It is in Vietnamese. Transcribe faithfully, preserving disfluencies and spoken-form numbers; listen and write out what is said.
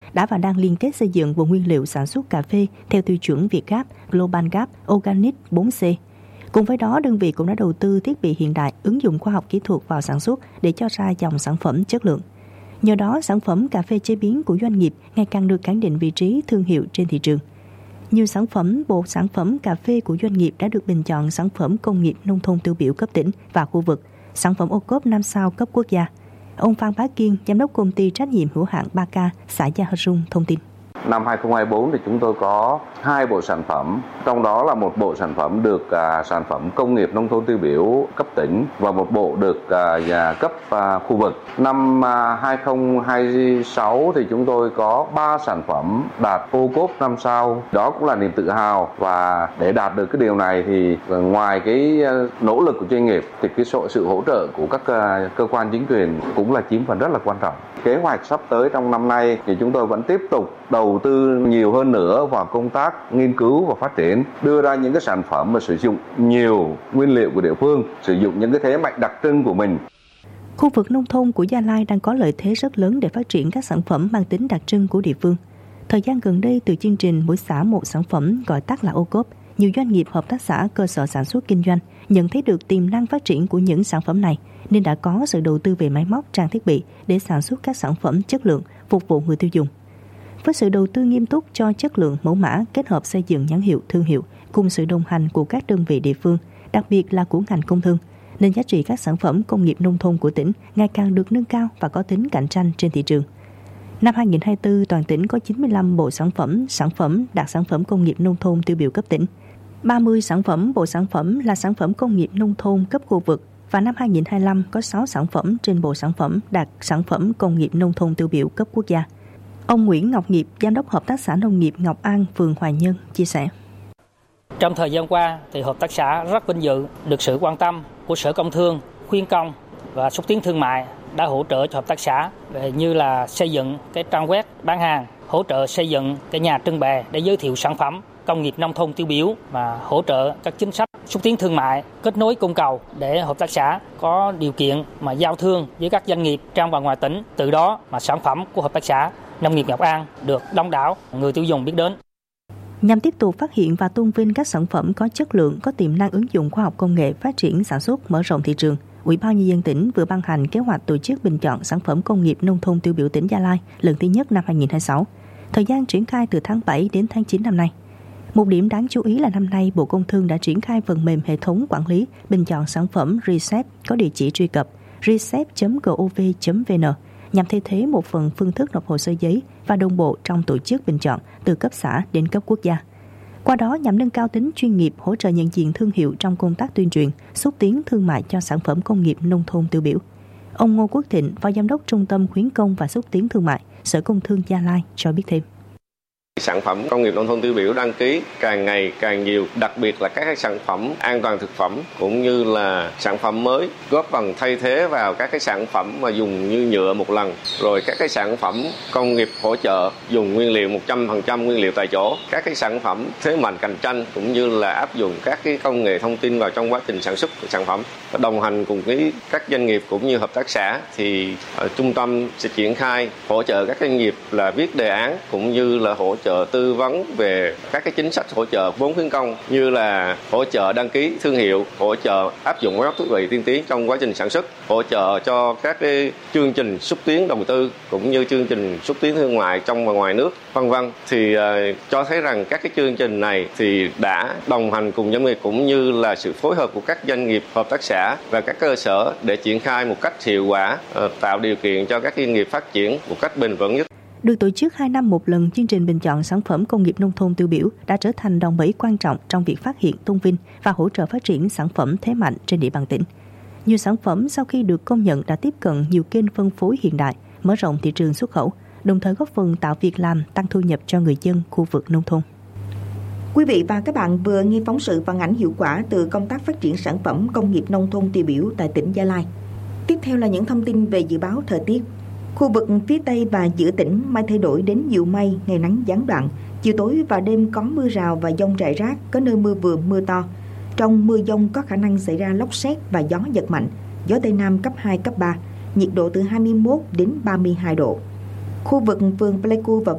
đã và đang liên kết xây dựng vùng nguyên liệu sản xuất cà phê theo tiêu chuẩn Việt Gap, Global Gap, Organic bốn C. Cùng với đó, đơn vị cũng đã đầu tư thiết bị hiện đại, ứng dụng khoa học kỹ thuật vào sản xuất để cho ra dòng sản phẩm chất lượng. Nhờ đó, sản phẩm cà phê chế biến của doanh nghiệp ngày càng được khẳng định vị trí thương hiệu trên thị trường. Nhiều sản phẩm, bộ sản phẩm cà phê của doanh nghiệp đã được bình chọn sản phẩm công nghiệp nông thôn tiêu biểu cấp tỉnh và khu vực, sản phẩm ô cốp năm sao cấp quốc gia. Ông Phan Bá Kiên, giám đốc công ty trách nhiệm hữu hạn ba K, xã Gia Hơ Rung thông tin. Năm hai không hai tư thì chúng tôi có hai bộ sản phẩm, trong đó là một bộ sản phẩm được à, sản phẩm công nghiệp nông thôn tiêu biểu cấp tỉnh và một bộ được à, cấp à, khu vực. Năm à, hai không hai sáu thì chúng tôi có ba sản phẩm đạt ô cốp năm sao, đó cũng là niềm tự hào. Và để đạt được cái điều này thì ngoài cái nỗ lực của doanh nghiệp thì cái sự hỗ trợ của các à, cơ quan chính quyền cũng là chiếm phần rất là quan trọng. Kế hoạch sắp tới trong năm nay thì chúng tôi vẫn tiếp tục đầu tư nhiều hơn nữa vào công tác nghiên cứu và phát triển, đưa ra những cái sản phẩm mà sử dụng nhiều nguyên liệu của địa phương, sử dụng những cái thế mạnh đặc trưng của mình. Khu vực nông thôn của Gia Lai đang có lợi thế rất lớn để phát triển các sản phẩm mang tính đặc trưng của địa phương. Thời gian gần đây, từ chương trình mỗi xã một sản phẩm gọi tắt là ô cốp, nhiều doanh nghiệp, hợp tác xã, cơ sở sản xuất kinh doanh nhận thấy được tiềm năng phát triển của những sản phẩm này nên đã có sự đầu tư về máy móc, trang thiết bị để sản xuất các sản phẩm chất lượng phục vụ người tiêu dùng. Với sự đầu tư nghiêm túc cho chất lượng, mẫu mã kết hợp xây dựng nhãn hiệu, thương hiệu cùng sự đồng hành của các đơn vị địa phương, đặc biệt là của ngành công thương, nên giá trị các sản phẩm công nghiệp nông thôn của tỉnh ngày càng được nâng cao và có tính cạnh tranh trên thị trường. Năm hai không hai tư, toàn tỉnh có chín mươi lăm bộ sản phẩm, sản phẩm đạt sản phẩm công nghiệp nông thôn tiêu biểu cấp tỉnh, ba mươi sản phẩm, bộ sản phẩm là sản phẩm công nghiệp nông thôn cấp khu vực, và năm hai không hai lăm có sáu sản phẩm trên bộ sản phẩm đạt sản phẩm công nghiệp nông thôn tiêu biểu cấp quốc gia. Ông Nguyễn Ngọc Nghiệp, giám đốc hợp tác xã nông nghiệp Ngọc An, phường Hoài Nhân chia sẻ. Trong thời gian qua thì hợp tác xã rất vinh dự được sự quan tâm của Sở Công Thương, khuyến công và xúc tiến thương mại đã hỗ trợ cho hợp tác xã như là xây dựng cái trang web bán hàng, hỗ trợ xây dựng cái nhà trưng bày để giới thiệu sản phẩm công nghiệp nông thôn tiêu biểu và hỗ trợ các chính sách xúc tiến thương mại, kết nối cung cầu để hợp tác xã có điều kiện mà giao thương với các doanh nghiệp trong và ngoài tỉnh, từ đó mà sản phẩm của hợp tác xã Nông nghiệp Ngọc An được đông đảo người tiêu dùng biết đến. Nhằm tiếp tục phát hiện và tôn vinh các sản phẩm có chất lượng, có tiềm năng ứng dụng khoa học công nghệ, phát triển sản xuất, mở rộng thị trường, Ủy ban Nhân dân tỉnh vừa ban hành kế hoạch tổ chức bình chọn sản phẩm công nghiệp nông thôn tiêu biểu tỉnh Gia Lai lần thứ nhất năm hai không hai sáu. Thời gian triển khai từ tháng bảy đến tháng chín năm nay. Một điểm đáng chú ý là năm nay, Bộ Công Thương đã triển khai phần mềm hệ thống quản lý bình chọn sản phẩm Rcep có địa chỉ truy cập rcep chấm gov chấm vn nhằm thay thế một phần phương thức nộp hồ sơ giấy và đồng bộ trong tổ chức bình chọn từ cấp xã đến cấp quốc gia. Qua đó nhằm nâng cao tính chuyên nghiệp, hỗ trợ nhận diện thương hiệu trong công tác tuyên truyền, xúc tiến thương mại cho sản phẩm công nghiệp nông thôn tiêu biểu. Ông Ngô Quốc Thịnh, Phó Giám đốc Trung tâm Khuyến công và Xúc tiến Thương mại, Sở Công Thương Gia Lai cho biết thêm. Sản phẩm công nghiệp nông thôn tiêu biểu đăng ký càng ngày càng nhiều, đặc biệt là các cái sản phẩm an toàn thực phẩm cũng như là sản phẩm mới góp phần thay thế vào các cái sản phẩm mà dùng như nhựa một lần, rồi các cái sản phẩm công nghiệp hỗ trợ dùng nguyên liệu một trăm phần trăm nguyên liệu tại chỗ, các cái sản phẩm thế mạnh cạnh tranh cũng như là áp dụng các cái công nghệ thông tin vào trong quá trình sản xuất của sản phẩm. Đồng hành cùng với các doanh nghiệp cũng như hợp tác xã thì uh, trung tâm sẽ triển khai hỗ trợ các doanh nghiệp là viết đề án cũng như là hỗ trợ tư vấn về các cái chính sách hỗ trợ vốn khuyến công như là hỗ trợ đăng ký thương hiệu, hỗ trợ áp dụng các thiết bị tiên tiến trong quá trình sản xuất, hỗ trợ cho các cái chương trình xúc tiến đầu tư cũng như chương trình xúc tiến thương mại trong và ngoài nước, vân vân. Thì uh, cho thấy rằng các cái chương trình này thì đã đồng hành cùng doanh nghiệp cũng như là sự phối hợp của các doanh nghiệp, hợp tác xã và các cơ sở để triển khai một cách hiệu quả, uh, tạo điều kiện cho các doanh nghiệp phát triển một cách bền vững nhất. Được tổ chức hai năm một lần, chương trình bình chọn sản phẩm công nghiệp nông thôn tiêu biểu đã trở thành đòn bẩy quan trọng trong việc phát hiện, tôn vinh và hỗ trợ phát triển sản phẩm thế mạnh trên địa bàn tỉnh. Nhiều sản phẩm sau khi được công nhận đã tiếp cận nhiều kênh phân phối hiện đại, mở rộng thị trường xuất khẩu, đồng thời góp phần tạo việc làm, tăng thu nhập cho người dân khu vực nông thôn. Quý vị và các bạn vừa nghe phóng sự phản ánh hiệu quả từ công tác phát triển sản phẩm công nghiệp nông thôn tiêu biểu tại tỉnh Gia Lai. Tiếp theo là những thông tin về dự báo thời tiết. Khu vực phía Tây và giữa tỉnh mây thay đổi đến nhiều mây, ngày nắng gián đoạn. Chiều tối và đêm có mưa rào và dông rải rác, có nơi mưa vừa mưa to. Trong mưa dông có khả năng xảy ra lốc sét và gió giật mạnh, gió Tây Nam cấp hai, cấp ba, nhiệt độ từ hai mươi mốt đến ba mươi hai độ. Khu vực phường Pleiku và